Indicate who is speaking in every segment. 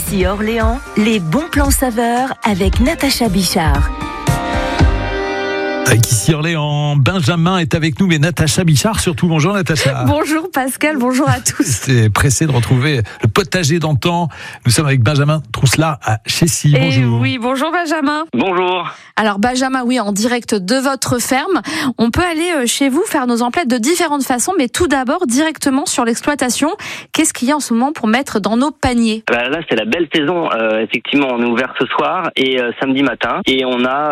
Speaker 1: Ici Orléans, les bons plans saveurs avec Natacha Bichard.
Speaker 2: Avec Ici Orléans, Benjamin est avec nous, mais Natacha Bichard surtout. Bonjour Natacha.
Speaker 3: Bonjour Pascal, bonjour à tous.
Speaker 2: C'est pressé de retrouver le potager d'antan. Nous sommes avec Benjamin Trousselas à Chessy. Bonjour.
Speaker 3: Oui, bonjour Benjamin.
Speaker 4: Bonjour.
Speaker 3: Alors Benjamin, oui, en direct de votre ferme. On peut aller chez vous faire nos emplettes de différentes façons, mais tout d'abord directement sur l'exploitation. Qu'est-ce qu'il y a en ce moment pour mettre dans nos paniers ?
Speaker 4: Là, c'est la belle saison. Effectivement, on est ouvert ce soir et samedi matin. Et on a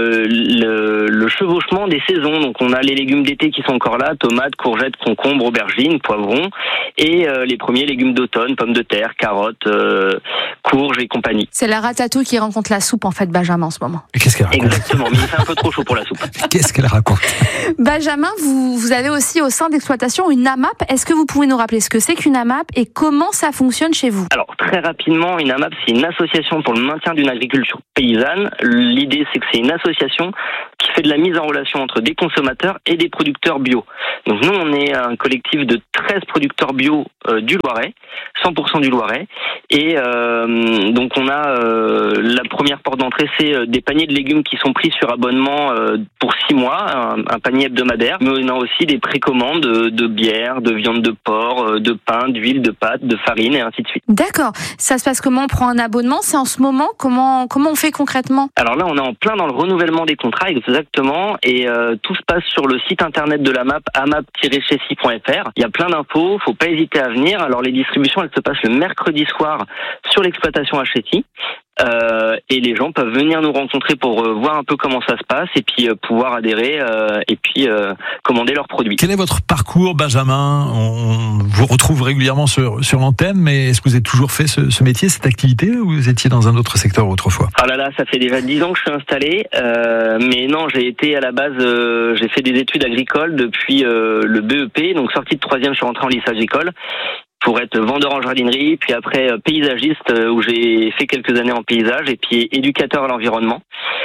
Speaker 4: le chevauchement des saisons. Donc on a les légumes d'été qui sont encore là, tomates, courgettes, concombres, aubergines, poivrons. Et les premiers légumes d'automne, pommes de terre, carottes, courges et compagnie.
Speaker 3: C'est la ratatouille qui rencontre la soupe en fait, Benjamin, en ce moment.
Speaker 2: Et qu'est-ce qu'elle raconte ?
Speaker 4: Exactement, mais il fait un peu trop chaud pour la soupe.
Speaker 2: Qu'est-ce qu'elle raconte ?
Speaker 3: Benjamin, vous avez aussi au sein d'exploitation une AMAP. Est-ce que vous pouvez nous rappeler ce que c'est qu'une AMAP et comment ça fonctionne chez vous ?
Speaker 4: Alors très rapidement, une AMAP, c'est une association pour le maintien d'une agriculture paysanne. L'idée, c'est que c'est une association qui fait de la mise en relation entre des consommateurs et des producteurs bio. Donc nous, on est un collectif de 13 producteurs bio du Loiret, 100% du Loiret. Et donc on a la première porte d'entrée, c'est des paniers de légumes qui sont pris sur abonnement pour 6 mois, un panier hebdomadaire. Mais on a aussi des précommandes de bière, de viande de porc, de pain, d'huile, de pâtes, de farine et ainsi de suite.
Speaker 3: D'accord. Ça se passe comment ? On prend un abonnement ? C'est en ce moment ? Comment on fait concrètement ?
Speaker 4: Alors là, on est en plein dans le renouvellement des contrats, exactement. Et tout se passe sur le site internet de la MAP, amap-chessy.fr. Il y a plein d'infos, faut pas hésiter à venir. Alors les distributions, elles se passent le mercredi soir sur l'exploitation à Chessy. Et les gens peuvent venir nous rencontrer pour voir un peu comment ça se passe et puis pouvoir adhérer et puis commander leurs produits.
Speaker 2: Quel est votre parcours, Benjamin ? On vous retrouve régulièrement sur l'antenne, mais est-ce que vous avez toujours fait ce métier, cette activité, ou vous étiez dans un autre secteur autrefois ?
Speaker 4: Ah là, ça fait déjà 10 ans que je suis installé, mais non, j'ai été à la base, j'ai fait des études agricoles depuis le BEP, donc sortie de 3e, je suis rentré en lycée agricole pour être vendeur en jardinerie, puis après paysagiste où j'ai fait quelques années en paysage et puis éducateur à l'environnement.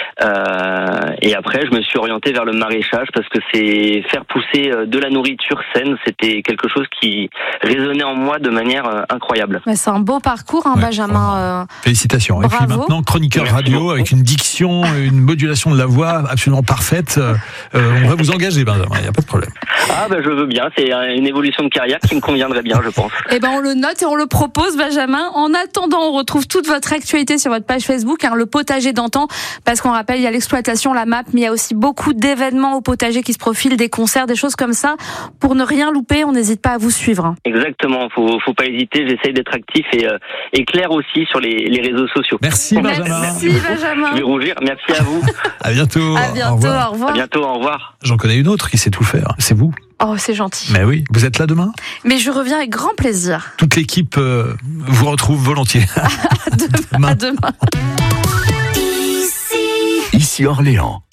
Speaker 4: Et après, je me suis orienté vers le maraîchage parce que c'est faire pousser de la nourriture saine, c'était quelque chose qui résonnait en moi de manière incroyable.
Speaker 3: Mais c'est un beau parcours, hein, Benjamin.
Speaker 2: Félicitations.
Speaker 3: Bravo.
Speaker 2: Et puis maintenant, chroniqueur radio avec une diction, une modulation de la voix absolument parfaite. On va vous engager, Benjamin, il n'y a pas de problème.
Speaker 4: Ah je veux bien, c'est une évolution de carrière qui me conviendrait bien, je pense.
Speaker 3: Eh ben on le note et on le propose, Benjamin. En attendant, on retrouve toute votre actualité sur votre page Facebook, le potager d'antan, parce qu'on rappelle, il y a l'exploitation, la MAP, mais il y a aussi beaucoup d'événements au potager qui se profilent, des concerts, des choses comme ça. Pour ne rien louper, on n'hésite pas à vous suivre.
Speaker 4: Exactement, faut pas hésiter, j'essaye d'être actif et clair aussi sur les réseaux sociaux.
Speaker 2: Merci Benjamin.
Speaker 3: Merci Benjamin.
Speaker 4: Je vais rougir, merci à vous.
Speaker 2: À bientôt.
Speaker 3: À bientôt, au revoir.
Speaker 4: À bientôt, au revoir.
Speaker 2: J'en connais une autre qui sait tout faire, c'est vous.
Speaker 3: Oh, c'est gentil.
Speaker 2: Mais oui, vous êtes là demain ?
Speaker 3: Mais je reviens avec grand plaisir.
Speaker 2: Toute l'équipe vous retrouve volontiers.
Speaker 3: À demain.
Speaker 1: Ici Orléans.